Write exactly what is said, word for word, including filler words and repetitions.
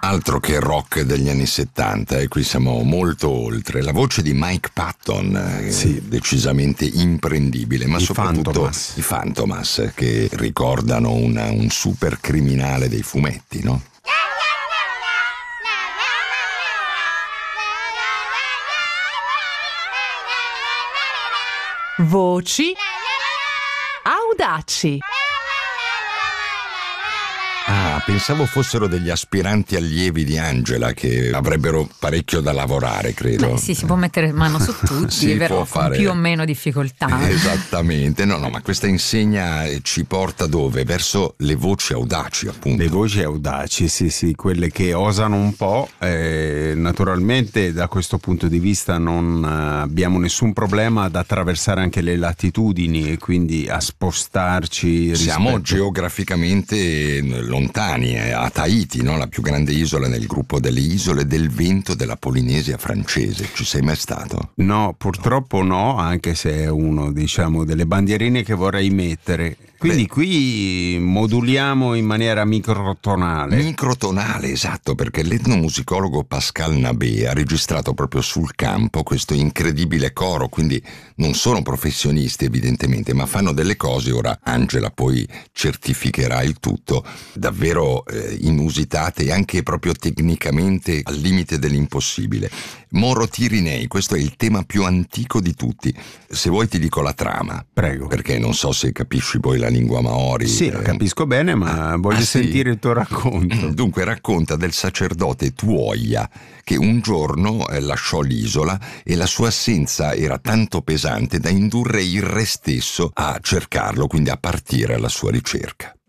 Altro che rock degli anni settanta, e eh, qui siamo molto oltre. La voce di Mike Patton, eh, sì. decisamente imprendibile, ma I soprattutto Fantomas. i Fantomas, che ricordano una, un super criminale dei fumetti, no? Voci audaci. Ah, pensavo fossero degli aspiranti allievi di Angela che avrebbero parecchio da lavorare, credo. Beh, sì, si può mettere mano su tutti, Si però può fare... con più o meno difficoltà. Esattamente, no, no, ma questa insegna ci porta dove? Verso le voci audaci, appunto. Le voci audaci, sì, sì, quelle che osano un po'. Eh, naturalmente, da questo punto di vista, non abbiamo nessun problema ad attraversare anche le latitudini e quindi a spostarci. Siamo rispetto... geograficamente lontani, eh, a Tahiti, no? La più grande isola nel gruppo delle isole del vento della Polinesia francese. Ci sei mai stato? No, purtroppo no, anche se è uno, diciamo, delle bandierine che vorrei mettere. Quindi Beh. qui moduliamo in maniera microtonale. Microtonale, esatto, perché l'etnomusicologo Pascal Nabé ha registrato proprio sul campo questo incredibile coro, quindi non sono professionisti evidentemente, ma fanno delle cose, ora Angela poi certificherà il tutto, davvero eh, inusitate e anche proprio tecnicamente al limite dell'impossibile. Moro Tirinei, questo è il tema più antico di tutti. Se vuoi ti dico la trama. Prego. Perché non so se capisci poi la lingua maori. Sì, lo capisco bene, ma ah, voglio ah, sentire sì? il tuo racconto. Dunque racconta del sacerdote Tuoia, che un giorno eh, lasciò l'isola e la sua assenza era tanto pesante da indurre il re stesso a cercarlo, quindi a partire alla sua ricerca.